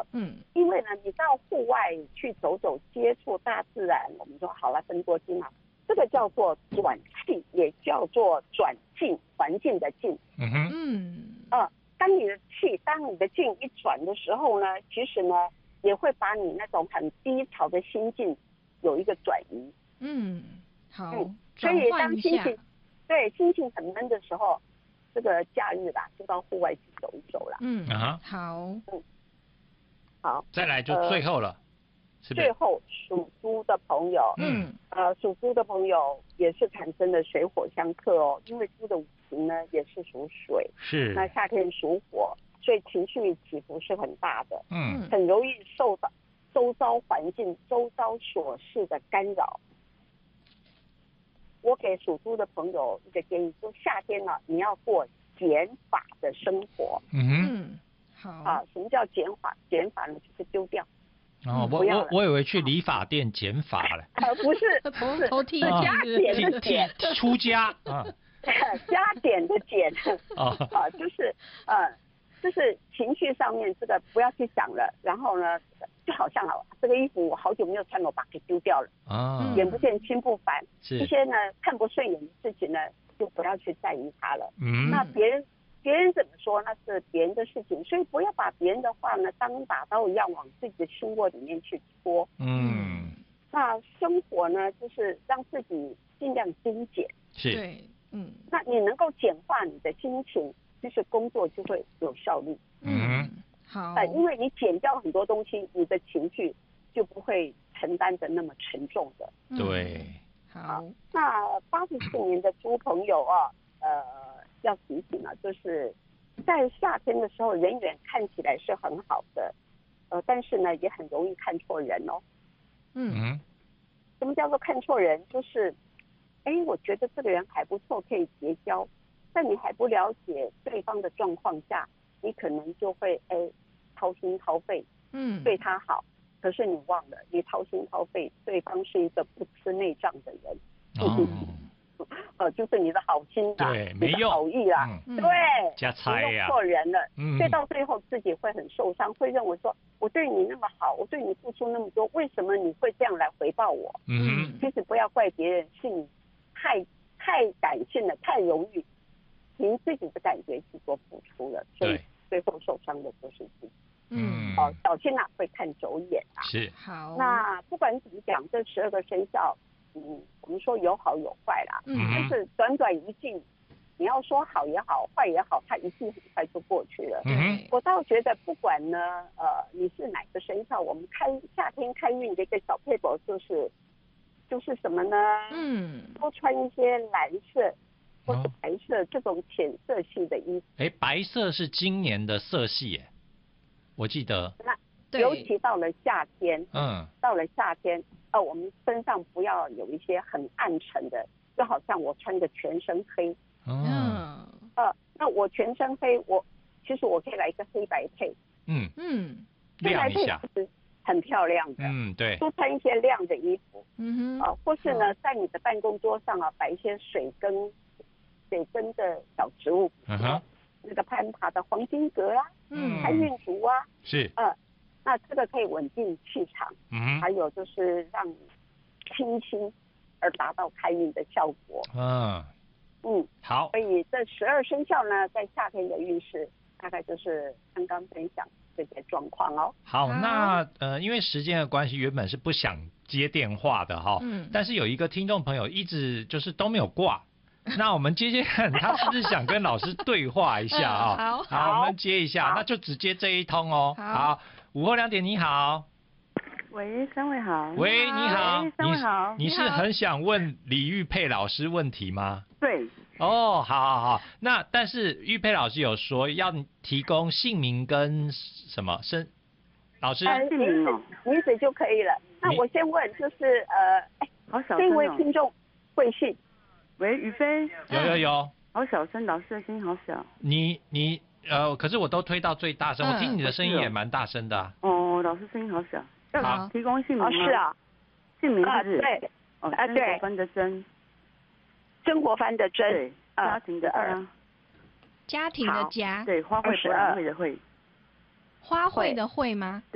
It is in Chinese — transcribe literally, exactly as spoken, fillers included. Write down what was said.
嗯， 因为呢，你到户外去走走，接触大自然，我们说好了，分多精嘛，这个叫做转气，也叫做转境，环境的境。 嗯哼， 嗯， 呃，当你的气，当你的境一转的时候呢，其实呢，也会把你那种很低潮的心境有一个转移。 嗯，好， 嗯， 转所以换一下， 当心情对心情很闷的时候，这个假日啦，就到户外去走一走啦。 嗯， 啊好， 好， 再来就最后了，是不是？ 最后属猪的朋友， 嗯呃，属猪的朋友也是产生了水火相克哦，因为猪的五行呢也是属水， 是， 那夏天属火，所以情绪起伏是很大的， 嗯很容易受到周遭环境、周遭琐事的干扰。我给属猪的朋友一个建议，就夏天呢，你要过减法的生活。 嗯哼， 嗯，好， 啊，什么叫减法？减法呢，就是丢掉。 哦，我不要了我我以为去理发店剪发了， 呃，不是，不头是， 头剃是加减的减， 剃出家啊， 加减的减。 哦啊，就是呃，就是情绪上面这个不要去想了，然后呢，就好像啊，这个衣服我好久没有穿了，我把它给丢掉了。 啊， 眼不见心不烦， 是一些呢看不顺眼的事情呢，就不要去在意它了。 嗯那别人别人怎么说，那是别人的事情，所以不要把别人的话呢当打刀一样往自己的心窝里面去戳。 嗯， 那生活呢，就是让自己尽量精简。 是， 对，嗯那你能够简化你的心情，就是工作就会有效率。 嗯， 好， 呃，因为你减掉很多东西，你的情绪就不会承担的那么沉重的。 嗯对， 好， 那八十四年的猪朋友啊，呃，要提醒啊，就是在夏天的时候，人缘看起来是很好的，呃，但是呢，也很容易看错人哦。 嗯嗯什么叫做看错人？就是，哎，我觉得这个人还不错，可以结交，在你还不了解对方的状况下，你可能就会哎掏心掏肺嗯， 对他好，可是你忘了，你掏心掏肺，对方是一个不吃内脏的人。 哦， 呃，就是你的好心啦，你的对没用好意啦， 嗯对， 加猜呀你弄错人了， 嗯所以到最后自己会很受伤，会认为说我对你那么好，我对你付出那么多，为什么你会这样来回报我？ 嗯其实不要怪别人，是你太太感性了，太容易凭自己的感觉去做付出了，所以对最后受伤的就是自己。 嗯， 哦，小心啊，会看走眼啊。 是， 好， 那不管怎么讲，这十二个生肖，嗯，我们说有好有坏啦， 嗯就是短短一季，你要说好也好，坏也好，它一季很快就过去了。 嗯哼， 我倒觉得，不管呢，呃，你是哪个生肖，我们开夏天开运的一个小配宝就是就是什么呢？ 嗯， 多穿一些蓝色或是哦白色这种浅色系的衣服。 哎，白色是今年的色系耶，我记得， 对， 尤其到了夏天， 嗯， 到了夏天，呃，我们身上不要有一些很暗沉的，就好像我穿个全身黑， 哦， 嗯呃，那我全身黑，我其实我可以来一个黑白配， 嗯， 嗯黑白配亮一下， 是很漂亮的， 嗯，对， 多穿一些亮的衣服， 嗯哼， 啊、或是呢，在你的办公桌上啊，摆一些水根、水根的小植物， 嗯哼， 那个攀爬的黄金葛啊， 嗯开运竹啊， 是， 呃，那这个可以稳定气场， 嗯还有就是让你清新而达到开运的效果。 嗯， 嗯， 好所，以这十二生肖呢，在夏天的运势大概就是刚刚分享这些状况哦。 好， 好那呃，因为时间的关系，原本是不想接电话的哈， 嗯但是有一个听众朋友一直就是都没有挂，那我们接接看，他是不是想跟老师对话一下啊、 嗯好好，我们接一下， 好那就只接这一通哦。 好午后两点你好， 喂，三位好。 喂，你好， 喂三位好你是你是你好很想问李玉佩老师问题吗？ 对， 哦，好好好，那但是玉佩老师有说要提供姓名跟什么生，老师， 呃， 姓名字名哦名字就可以了。那你我先问，就是呃，哎，这好小声哦。 位听众贵姓？ 喂，于飞， 有有有， 好小声，老师的声音好小。 你你呃，可是我都推到最大声， 嗯我听你的声音是哦也蛮大声的、啊。 哦，老师声音好小。要好提供姓名哦， 吗？ 是。啊，啊， 姓名是不是？ 对， 哦， 啊对曾国藩的曾， 曾国藩的曾， 对， 啊家庭的二家， 家庭的家， 对，花卉博览会的会。 花卉的卉吗？